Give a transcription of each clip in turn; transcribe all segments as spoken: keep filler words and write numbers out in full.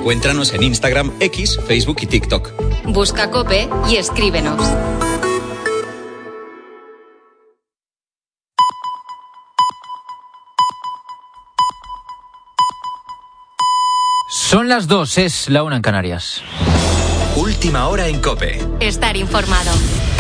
Encuéntranos en Instagram, X, Facebook y TikTok. Busca COPE y escríbenos. Son las dos, es la una en Canarias. Última hora en COPE. Estar informado.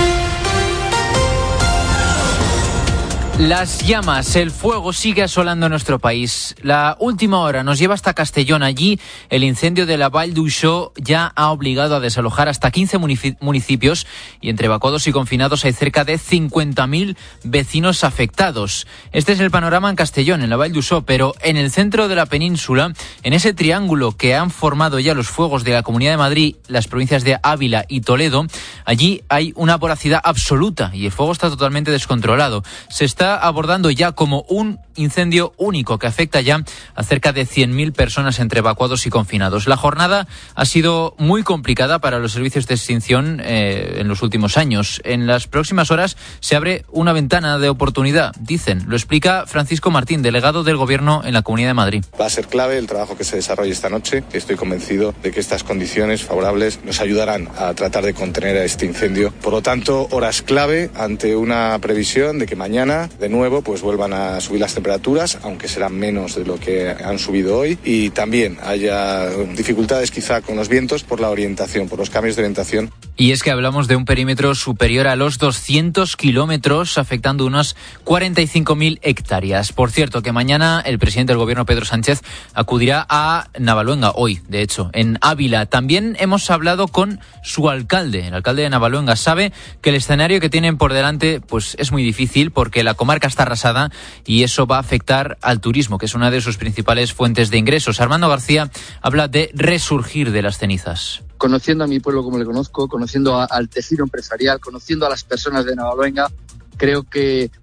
Las llamas, el fuego sigue asolando nuestro país. La última hora nos lleva hasta Castellón. Allí el incendio de la Vall d'Uixó ya ha obligado a desalojar hasta quince municipios y entre evacuados y confinados hay cerca de cincuenta mil vecinos afectados. Este es el panorama en Castellón, en la Vall d'Uixó, pero en el centro de la península, en ese triángulo que han formado ya los fuegos de la Comunidad de Madrid, las provincias de Ávila y Toledo, allí hay una voracidad absoluta y el fuego está totalmente descontrolado. Se está abordando ya como un incendio único que afecta ya a cerca de cien mil personas entre evacuados y confinados. La jornada ha sido muy complicada para los servicios de extinción eh, en los últimos años. En las próximas horas se abre una ventana de oportunidad, dicen. Lo explica Francisco Martín, delegado del Gobierno en la Comunidad de Madrid. Va a ser clave el trabajo que se desarrolle esta noche. Estoy convencido de que estas condiciones favorables nos ayudarán a tratar de contener a este incendio. Por lo tanto, horas clave ante una previsión de que mañana de nuevo pues vuelvan a subir las temperaturas, aunque serán menos de lo que han subido hoy, y también haya dificultades quizá con los vientos por la orientación, por los cambios de orientación. Y es que hablamos de un perímetro superior a los doscientos kilómetros, afectando unas cuarenta y cinco mil hectáreas. Por cierto, que mañana el presidente del Gobierno, Pedro Sánchez, acudirá a Navaluenga, hoy, de hecho, en Ávila. También hemos hablado con su alcalde. El alcalde de Navaluenga sabe que el escenario que tienen por delante pues es muy difícil porque la comarca está arrasada y eso va a afectar al turismo, que es una de sus principales fuentes de ingresos. Armando García habla de resurgir de las cenizas. Conociendo a mi pueblo como le conozco, conociendo a, al tejido empresarial, conociendo a las personas de Navaluenga, creo que